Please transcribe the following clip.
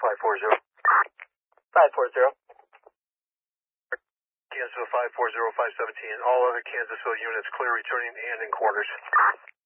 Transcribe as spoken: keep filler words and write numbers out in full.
five four zero. five four zero. Kansasville five four zero five seventeen. All other Kansasville units clear returning and in quarters.